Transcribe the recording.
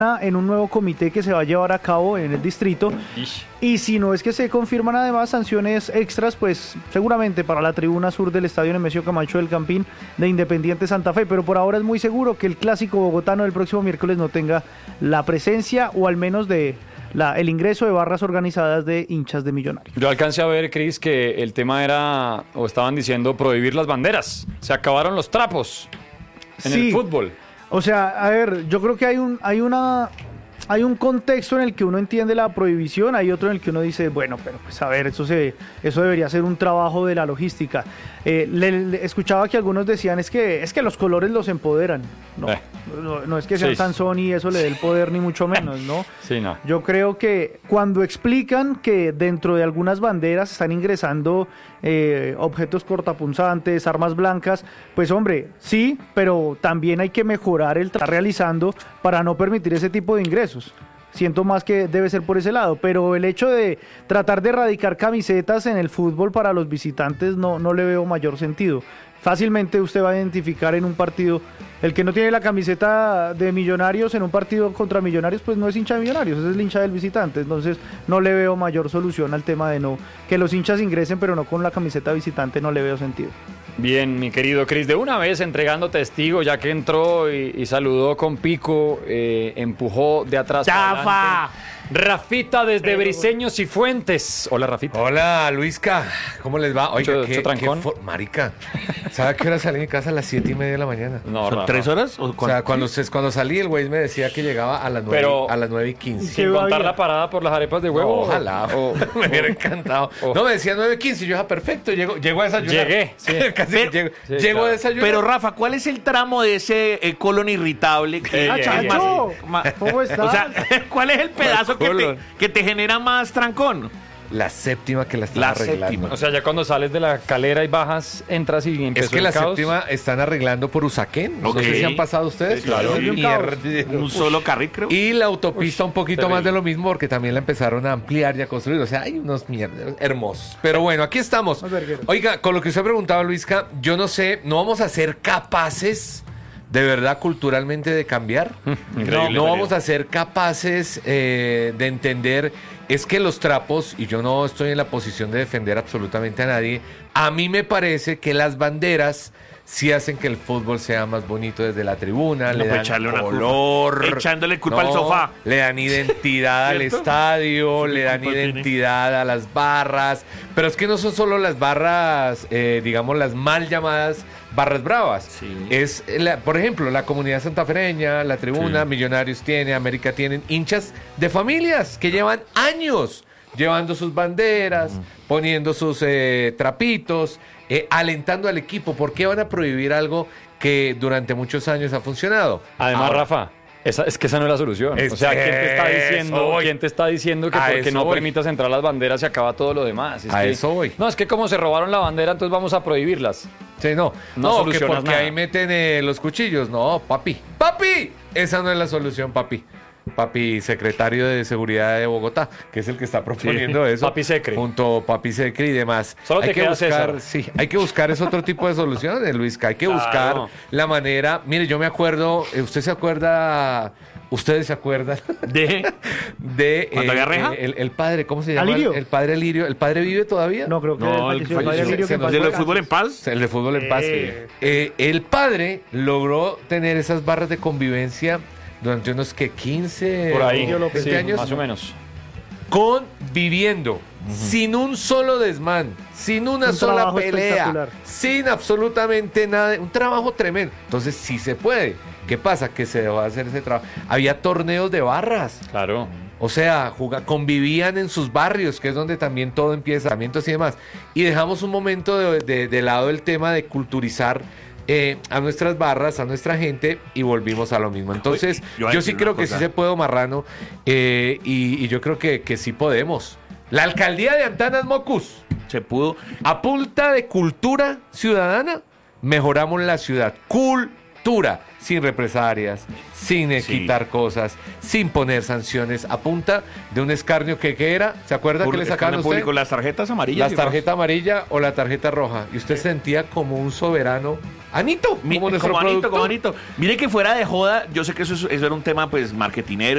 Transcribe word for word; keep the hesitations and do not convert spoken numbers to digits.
en un nuevo comité que se va a llevar a cabo en el distrito. Ish. Y si no es que se confirman además sanciones extras, pues seguramente para la tribuna sur del estadio Nemesio Camacho del Campín de Independiente Santa Fe, pero por ahora es muy seguro que el clásico bogotano del próximo miércoles no tenga la presencia o al menos de la, el ingreso de barras organizadas de hinchas de Millonarios. Yo alcancé a ver, Cris, que el tema era, o estaban diciendo, prohibir las banderas. Se acabaron los trapos en sí. el fútbol. O sea, a ver, yo creo que hay un, hay una, hay un contexto en el que uno entiende la prohibición, hay otro en el que uno dice, bueno, pero pues a ver, eso se, eso debería ser un trabajo de la logística. Eh, le, le escuchaba que algunos decían es que es que los colores los empoderan. No, eh. no, no es que sean sí. Sansón y eso le dé el poder ni mucho menos, ¿no? Sí, no. Yo creo que cuando explican que dentro de algunas banderas están ingresando eh, objetos cortapunzantes, armas blancas, pues hombre, sí, pero también hay que mejorar el trabajo realizando para no permitir ese tipo de ingresos. Siento más que debe ser por ese lado, pero el hecho de tratar de erradicar camisetas en el fútbol para los visitantes no, no le veo mayor sentido. Fácilmente usted va a identificar en un partido, el que no tiene la camiseta de Millonarios en un partido contra Millonarios, pues no es hincha de Millonarios, ese es el hincha del visitante, entonces no le veo mayor solución al tema de no, que los hinchas ingresen pero no con la camiseta visitante, no le veo sentido. Bien, mi querido Cris, de una vez entregando testigo, ya que entró y, y saludó con pico, eh, empujó de atrás. ¡Chafa! Rafita desde Briseños y Fuentes. Hola, Rafita. Hola, Luisca. ¿Cómo les va? Oiga, mucho, ¿qué, mucho trancón? qué for... Marica, ¿sabe a qué hora salí de casa? A las siete y media de la mañana. No, ¿Son Rafa. tres horas? O, o sea, cuando, se, cuando salí, el güey me decía que llegaba a las nueve, Pero, a las nueve y quince. Sin contar la parada por las arepas de huevo. No, ojalá. Oh. Me hubiera encantado. Oh. No, me decía nueve y quince. Yo, perfecto, llego, llego a desayunar. Llegué. Sí. Casi Pero, llego, sí, llego claro. a desayunar. Pero, Rafa, ¿cuál es el tramo de ese eh, colon irritable? Que, Eh, ah, Chacho, más, ¿cómo estás? O sea, ¿cuál es el pedazo que te, que te genera más trancón? La séptima que la están la arreglando. Séptima. O sea, ya cuando sales de la calera y bajas, entras y empiezas. Es que el la caos. séptima están arreglando por Usaquén. Okay. No sé si han pasado ustedes. Sí, claro. Sí, un, un solo carril, creo. Y la autopista Uy, un poquito terrible. más de lo mismo porque también la empezaron a ampliar y a construir. O sea, hay unos mierdas hermosos. Pero bueno, aquí estamos. Oiga, con lo que usted preguntaba, Luisca, yo no sé, no vamos a ser capaces de verdad culturalmente de cambiar. Increíble, no, no vamos a ser capaces eh, de entender. Es que los trapos, y yo no estoy en la posición de defender absolutamente a nadie, a mí me parece que las banderas sí hacen que el fútbol sea más bonito desde la tribuna, No, le pues dan una color, culpa. Echándole culpa no, al sofá. le dan identidad al estadio, le dan identidad a las barras, pero es que no son solo las barras, eh, digamos las mal llamadas barras bravas. Sí. Es, la, por ejemplo, la comunidad santafereña, la tribuna, Sí. Millonarios tiene, América tienen, hinchas de familias que llevan años llevando sus banderas, uh-huh. poniendo sus eh, trapitos, eh, alentando al equipo. ¿Por qué van a prohibir algo que durante muchos años ha funcionado? Además, Ahora, Rafa, esa, es que esa no es la solución. Es o sea, ¿quién te está diciendo, voy. ¿quién te está diciendo que A porque eso no voy. permitas entrar las banderas se acaba todo lo demás? Es A que, eso voy. No, es que como se robaron la bandera, entonces vamos a prohibirlas. Sí, no, No no, que solucionas porque nada. ahí meten eh, los cuchillos. No, papi, papi, esa no es la solución, papi. Papi secretario de Seguridad de Bogotá, que es el que está proponiendo Sí. eso. Papi Secre. Junto a Papi Secre y demás. Solo te hay que queda buscar, César. sí, hay que buscar es otro tipo de soluciones, Luisca. Hay que Claro. buscar la manera. Mire, yo me acuerdo, eh, usted se acuerda, ustedes se acuerdan De... de ¿Cuando había reja? el, el padre, ¿cómo se llama? ¿Alirio? El, el padre Alirio. ¿El padre vive todavía? No, creo que No, el falleció el padre falleció, Alirio, se que nos pasó ¿De lo de acá. fútbol en paz? El de fútbol en paz. Eh. Eh, el padre logró tener esas barras de convivencia durante unos que quince Por ahí, o veinte sí, años más o menos. conviviendo, uh-huh. sin un solo desmán, sin una Un sola trabajo pelea, espectacular. sin absolutamente nada, un trabajo tremendo. Entonces sí se puede. ¿Qué pasa? Que se dejó de hacer ese trabajo. Había torneos de barras. Claro. O sea, juga- convivían en sus barrios, que es donde también todo empieza, y demás. Y dejamos un momento de, de, de lado el tema de culturizar eh, a nuestras barras, a nuestra gente, y volvimos a lo mismo. Entonces, Oye, yo voy a yo sí decir creo una que cosa. sí se puede, Marrano, eh, y, y yo creo que, que sí podemos. La alcaldía de Antanas Mocus, Se pudo. a punta de cultura ciudadana, mejoramos la ciudad. Cultura, sin represalias, sin eh, Sí. quitar cosas, sin poner sanciones, a punta de un escarnio que, ¿qué era? ¿Se acuerda que le sacaron a usted? público las tarjetas amarillas. La tarjeta amarilla o la tarjeta roja. Y usted se sentía como un soberano. Anito, Mi- como nuestro como Anito, productor. como Anito. Mire que fuera de joda, yo sé que eso, es- eso era un tema pues marketinero.